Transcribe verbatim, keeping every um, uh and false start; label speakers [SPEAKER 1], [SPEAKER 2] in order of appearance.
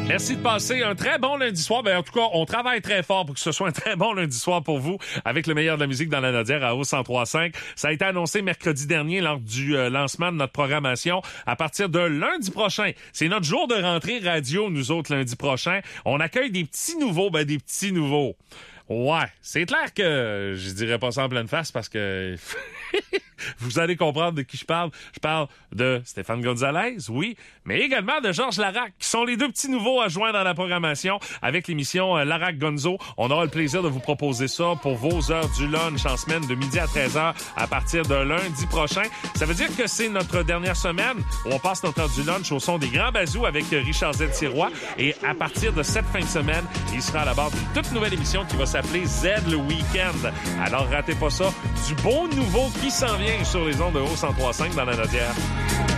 [SPEAKER 1] Merci de passer un très bon lundi soir. Ben, en tout cas, on travaille très fort pour que ce soit un très bon lundi soir pour vous avec le meilleur de la musique dans la Nodière à O cent trois virgule cinq. Ça a été annoncé mercredi dernier lors du euh, lancement de notre programmation. À partir de lundi prochain, c'est notre jour de rentrée radio, nous autres, lundi prochain. On accueille des petits nouveaux, ben des petits nouveaux. Ouais, c'est clair que je dirais pas ça en pleine face parce que vous allez comprendre de qui je parle. Je parle de Stéphane Gonzalez, oui, mais également de Georges Larac, qui sont les deux petits nouveaux à joindre dans la programmation avec l'émission euh, Larac Gonzo. On aura le plaisir de vous proposer ça pour vos heures du lunch en semaine de midi à treize heures à partir de lundi prochain. Ça veut dire que c'est notre dernière semaine où on passe notre heure du lunch au son des grands bazous avec Richard Z. Sirois. Et à partir de cette fin de semaine, il sera à la barre d'une toute nouvelle émission qui va s'appeler Z le Week-end. Alors ratez pas ça. Du beau nouveau qui s'en vient sur les ondes de O cent trois virgule cinq dans la Nodière.